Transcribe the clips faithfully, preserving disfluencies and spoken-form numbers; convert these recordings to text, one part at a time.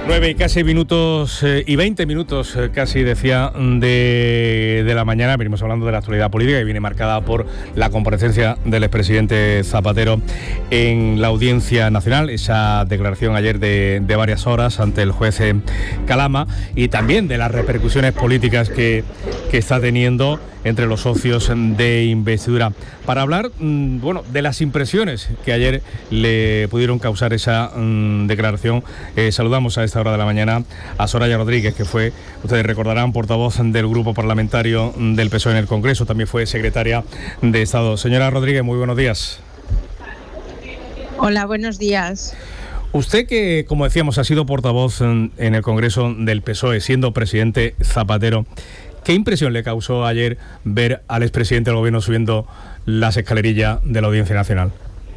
Nueve y casi minutos eh, y veinte minutos eh, casi decía de, de la mañana. Venimos hablando de la actualidad política que viene marcada por la comparecencia del expresidente Zapatero en la Audiencia Nacional, esa declaración ayer de, de varias horas ante el juez eh, Calama, y también de las repercusiones políticas que, que está teniendo entre los socios de investidura. Para hablar, mmm, bueno, de las impresiones que ayer le pudieron causar esa mmm, declaración, eh, saludamos a esta hora de la mañana a Soraya Rodríguez, que fue, ustedes recordarán, portavoz del grupo parlamentario del P S O E en el Congreso, también fue secretaria de Estado. Señora Rodríguez, muy buenos días. Hola, buenos días. Usted, que, como decíamos, ha sido portavoz en, en el Congreso del P S O E, siendo presidente Zapatero, ¿qué impresión le causó ayer ver al expresidente del Gobierno subiendo las escalerillas de la Audiencia Nacional?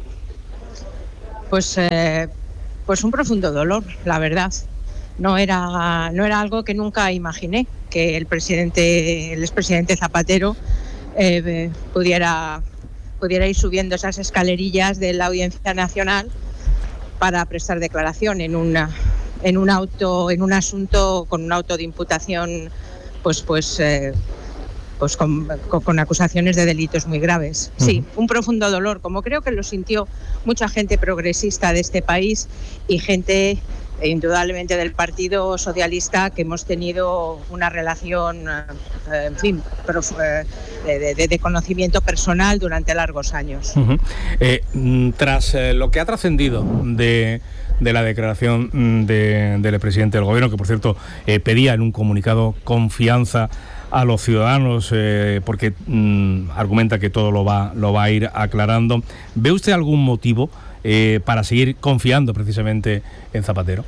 Pues, eh, pues un profundo dolor, la verdad. No era, no era algo que nunca imaginé, que el presidente, el expresidente Zapatero eh, pudiera, pudiera ir subiendo esas escalerillas de la Audiencia Nacional para prestar declaración en una, en un auto, en un asunto con un auto de imputación, pues pues eh, pues con, con, con acusaciones de delitos muy graves. Sí, un profundo dolor, como creo que lo sintió mucha gente progresista de este país y gente eh, indudablemente del Partido Socialista, que hemos tenido una relación, eh, en fin, pero, eh, de, de, de conocimiento personal durante largos años. Uh-huh. Eh, tras eh, lo que ha trascendido de... de la declaración de, del presidente del Gobierno, que por cierto eh, pedía en un comunicado confianza a los ciudadanos, eh, porque mmm, argumenta que todo lo va, lo va a ir aclarando. ¿Ve usted algún motivo eh, para seguir confiando precisamente en Zapatero?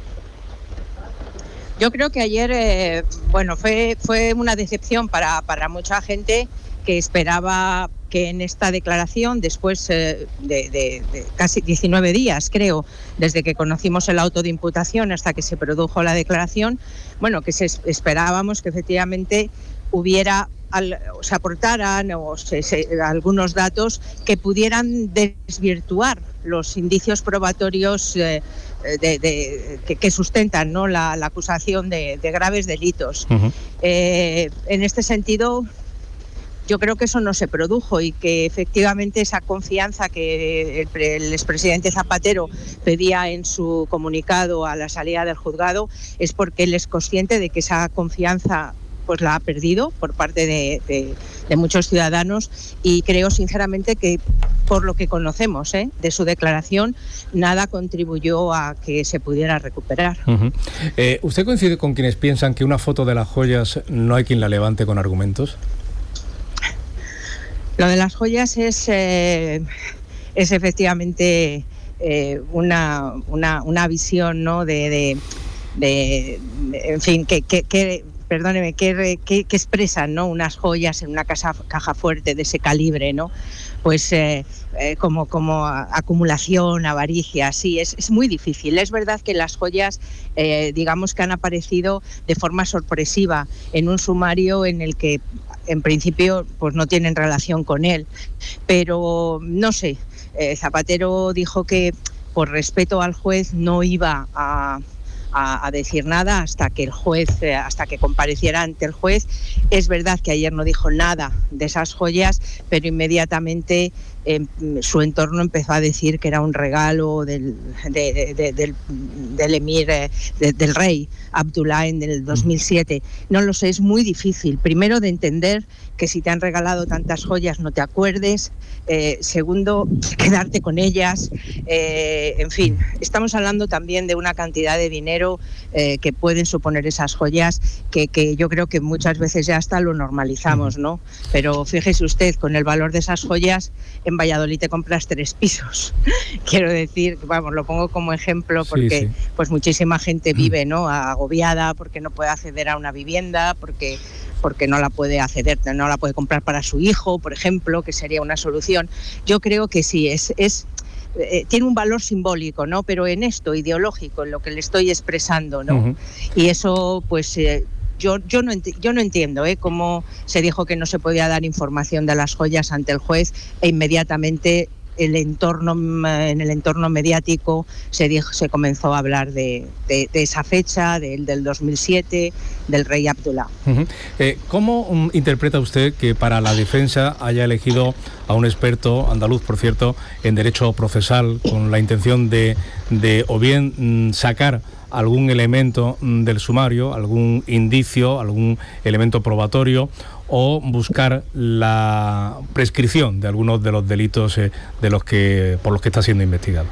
Yo creo que ayer, eh, bueno, fue, fue una decepción para, para mucha gente que esperaba que en esta declaración, después eh, de, de, de casi diecinueve días, creo, desde que conocimos el auto de imputación hasta que se produjo la declaración, bueno, que se esperábamos que efectivamente hubiera, al, o se aportaran o se, se, algunos datos que pudieran desvirtuar los indicios probatorios eh, de, de, que, que sustentan, ¿no?, la, la acusación de, de graves delitos. Uh-huh. Eh, en este sentido, yo creo que eso no se produjo y que efectivamente esa confianza que el, el expresidente Zapatero pedía en su comunicado a la salida del juzgado es porque él es consciente de que esa confianza pues la ha perdido por parte de, de, de muchos ciudadanos, y creo sinceramente que por lo que conocemos ¿eh? de su declaración, nada contribuyó a que se pudiera recuperar. Uh-huh. Eh, ¿Usted coincide con quienes piensan que una foto de las joyas no hay quien la levante con argumentos? Lo de las joyas es, eh, es efectivamente eh, una, una, una visión, ¿no?, de, de, de, de en fin, que, que, que perdóneme, que, que, que expresan, ¿no?, unas joyas en una caja, caja fuerte de ese calibre, ¿no? Pues eh, eh, como, como acumulación, avaricia, sí, es, es muy difícil. Es verdad que las joyas, eh, digamos que han aparecido de forma sorpresiva en un sumario en el que en principio pues no tienen relación con él, pero no sé, eh, Zapatero dijo que por respeto al juez no iba a, a, a decir nada hasta que el juez, eh, hasta que compareciera ante el juez. Es verdad que ayer no dijo nada de esas joyas, pero inmediatamente eh, su entorno empezó a decir que era un regalo del, de, de, de, del, del emir, eh, de, del rey Abdullah en el dos mil siete. No lo sé, es muy difícil. Primero, de entender que si te han regalado tantas joyas no te acuerdes. Eh, segundo, quedarte con ellas. Eh, en fin, estamos hablando también de una cantidad de dinero eh, que pueden suponer esas joyas, que, que yo creo que muchas veces ya hasta lo normalizamos, ¿no? Pero fíjese usted, con el valor de esas joyas, en Valladolid te compras tres pisos. Quiero decir, vamos, lo pongo como ejemplo porque sí, sí. pues muchísima gente vive, ¿no?, agobiada porque no puede acceder a una vivienda, porque porque no la puede acceder, no la puede comprar para su hijo, por ejemplo, que sería una solución. Yo creo que sí, es, es eh, tiene un valor simbólico, ¿no?, pero en esto ideológico, en lo que le estoy expresando, ¿no? Uh-huh. Y eso, pues eh, yo yo no enti- yo no entiendo, ¿eh?, cómo se dijo que no se podía dar información de las joyas ante el juez e inmediatamente el entorno, en el entorno mediático se, dijo, se comenzó a hablar de, de, de esa fecha, del, del dos mil siete, del rey Abdullah. Uh-huh. Eh, ¿Cómo um, interpreta usted que para la defensa haya elegido a un experto, andaluz por cierto, en derecho procesal, con la intención de, de o bien mm, sacar algún elemento mm, del sumario, algún indicio, algún elemento probatorio, o buscar la prescripción de algunos de los delitos eh, de los que por los que está siendo investigado?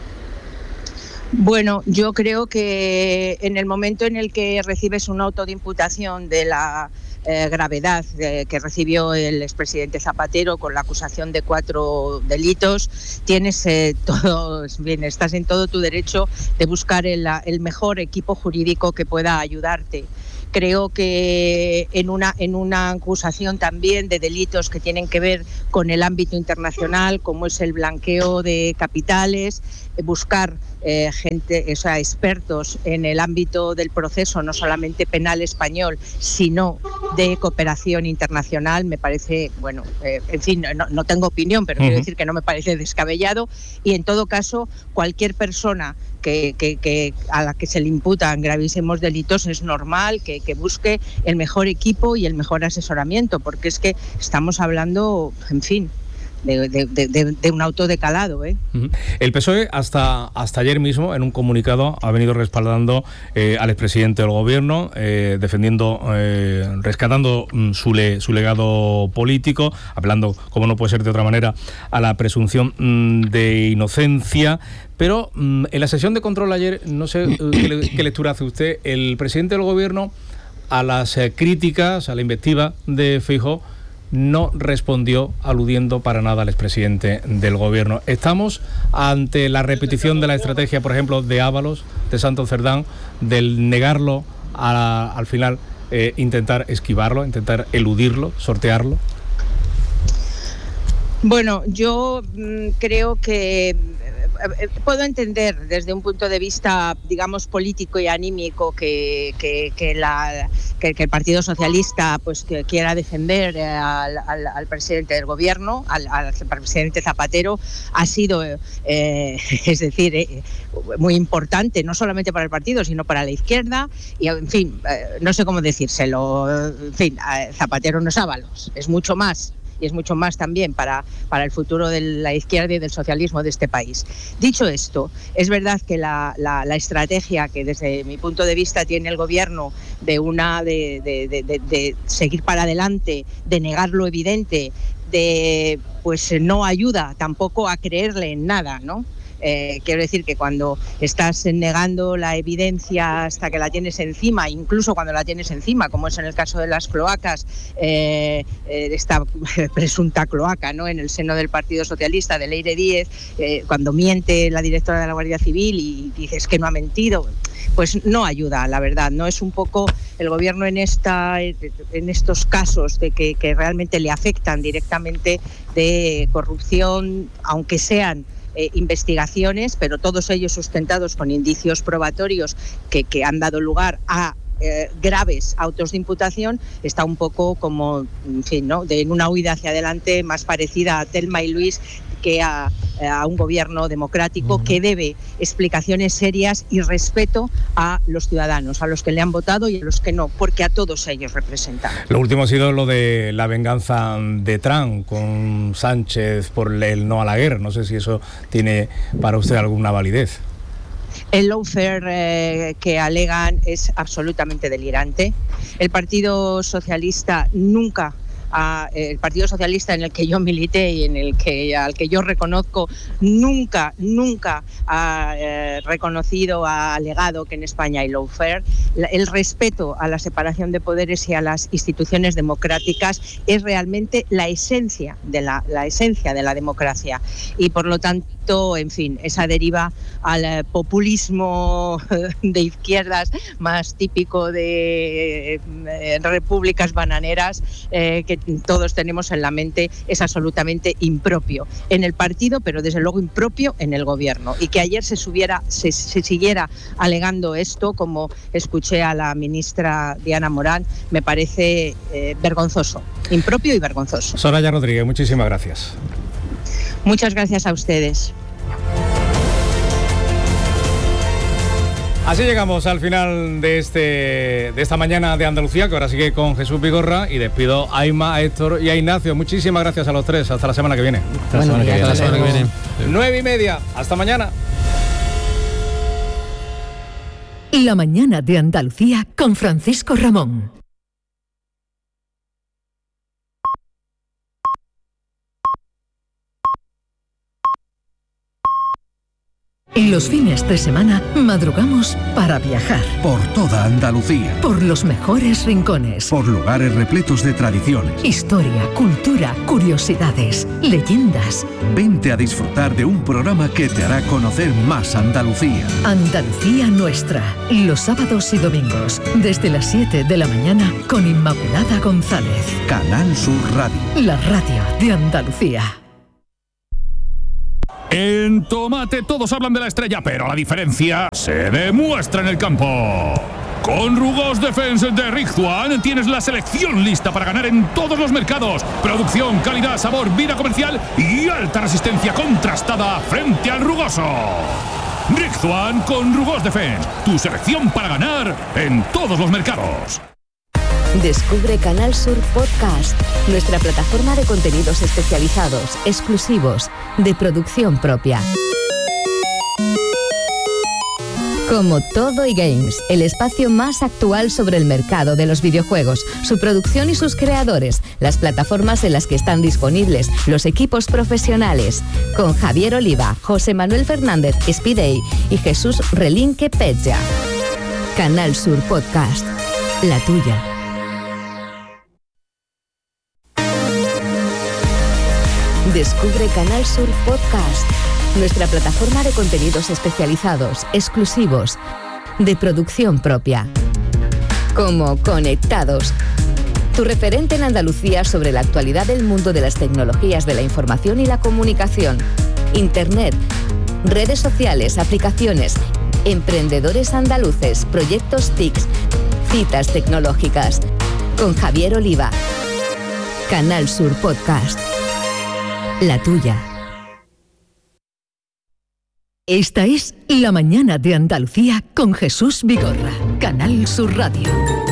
Bueno, yo creo que en el momento en el que recibes un auto de imputación de la eh, gravedad eh, que recibió el expresidente Zapatero con la acusación de cuatro delitos, tienes eh, todo, bien, estás en todo tu derecho de buscar el, el mejor equipo jurídico que pueda ayudarte. Creo que en una, en una acusación también de delitos que tienen que ver con el ámbito internacional, como es el blanqueo de capitales, buscar eh, gente, o sea, expertos en el ámbito del proceso, no solamente penal español, sino de cooperación internacional, me parece, bueno, eh, en fin, no, no tengo opinión, pero uh-huh. quiero decir que no me parece descabellado, y en todo caso, cualquier persona Que, que, que a la que se le imputan gravísimos delitos es normal que, que busque el mejor equipo y el mejor asesoramiento, porque es que estamos hablando, en fin, de, de, de, de un auto de calado, ¿eh? El P S O E hasta, hasta ayer mismo, en un comunicado, ha venido respaldando eh, al expresidente del gobierno, eh, defendiendo, eh, rescatando mm, su, le, su legado político, hablando, como no puede ser de otra manera, a la presunción mm, de inocencia. Pero mmm, en la sesión de control ayer, no sé qué, le, qué lectura hace usted, el presidente del gobierno a las eh, críticas, a la invectiva de Feijóo, no respondió aludiendo para nada al expresidente del gobierno. ¿Estamos ante la repetición de la estrategia, por ejemplo, de Ábalos, de Santos Cerdán, del negarlo a, al final, eh, intentar esquivarlo, intentar eludirlo, sortearlo? Bueno, yo mmm, creo que puedo entender desde un punto de vista, digamos, político y anímico que, que, que, la, que, que el Partido Socialista pues que quiera defender al, al, al presidente del gobierno, al, al presidente Zapatero. Ha sido, eh, es decir, eh, muy importante, no solamente para el partido, sino para la izquierda. Y, en fin, eh, no sé cómo decírselo. En fin, Zapatero no es Ábalos, es mucho más. Y es mucho más también para, para el futuro de la izquierda y del socialismo de este país. Dicho esto, es verdad que la, la, la estrategia que desde mi punto de vista tiene el gobierno de, una, de, de, de, de, de seguir para adelante, de negar lo evidente, de pues no ayuda tampoco a creerle en nada, ¿no? Eh, quiero decir que cuando estás negando la evidencia hasta que la tienes encima, incluso cuando la tienes encima, como es en el caso de las cloacas, eh, eh, esta presunta cloaca, ¿no?, en el seno del Partido Socialista, de Leire Díez, eh, cuando miente la directora de la Guardia Civil y dices que no ha mentido, pues no ayuda, la verdad. No es un poco el gobierno en esta en estos casos de que, que realmente le afectan directamente de corrupción, aunque sean Eh, investigaciones, pero todos ellos sustentados con indicios probatorios que, que han dado lugar a eh, graves autos de imputación, está un poco como, en fin, ¿no?, de en una huida hacia adelante más parecida a Thelma y Luis que a, a un gobierno democrático uh-huh. que debe explicaciones serias y respeto a los ciudadanos, a los que le han votado y a los que no, porque a todos ellos representan. Lo último ha sido lo de la venganza de Trump con Sánchez por el no a la guerra. No sé si eso tiene para usted alguna validez. El lawfare eh, que alegan es absolutamente delirante. El Partido Socialista nunca... A, el Partido Socialista en el que yo milité y en el que al que yo reconozco nunca, nunca ha eh, reconocido, ha alegado que en España hay lawfare. El respeto a la separación de poderes y a las instituciones democráticas es realmente la esencia de la, la esencia de la democracia, y por lo tanto, en fin, esa deriva al populismo de izquierdas más típico de eh, repúblicas bananeras eh, que todos tenemos en la mente es absolutamente impropio en el partido, pero desde luego impropio en el gobierno. Y que ayer se subiera, se, se siguiera alegando esto, como escuché a la ministra Diana Morán, me parece eh, vergonzoso, impropio y vergonzoso. Soraya Rodríguez, muchísimas gracias. Muchas gracias a ustedes. Así llegamos al final de este de esta mañana de Andalucía, que ahora sigue con Jesús Vigorra, y despido a Inma, a Héctor y a Ignacio. Muchísimas gracias a los tres. Hasta la semana que viene. Hasta la semana que viene. Hasta la semana que viene. Nueve y media. Hasta mañana. La mañana de Andalucía con Francisco Ramón. Los fines de semana madrugamos para viajar. Por toda Andalucía. Por los mejores rincones. Por lugares repletos de tradiciones. Historia, cultura, curiosidades, leyendas. Vente a disfrutar de un programa que te hará conocer más Andalucía. Andalucía Nuestra. Los sábados y domingos, desde las siete de la mañana, con Inmaculada González. Canal Sur Radio. La radio de Andalucía. En Tomate todos hablan de la estrella, pero la diferencia se demuestra en el campo. Con Rugos Defense de Rizzuan tienes la selección lista para ganar en todos los mercados. Producción, calidad, sabor, vida comercial y alta resistencia contrastada frente al rugoso. Rizzuan con Rugos Defense, tu selección para ganar en todos los mercados. Descubre Canal Sur Podcast, nuestra plataforma de contenidos especializados, exclusivos, de producción propia. Como Todo y Games, el espacio más actual sobre el mercado de los videojuegos, su producción y sus creadores, las plataformas en las que están disponibles, los equipos profesionales, con Javier Oliva, José Manuel Fernández Spidey y Jesús Relinque Pecha. Canal Sur Podcast, la tuya. Descubre Canal Sur Podcast, nuestra plataforma de contenidos especializados, exclusivos, de producción propia. Como Conectados, tu referente en Andalucía sobre la actualidad del mundo de las tecnologías de la información y la comunicación, Internet, redes sociales, aplicaciones, emprendedores andaluces, proyectos T I C, citas tecnológicas. Con Javier Oliva. Canal Sur Podcast. La tuya. Esta es La mañana de Andalucía con Jesús Vigorra. Canal Sur Radio.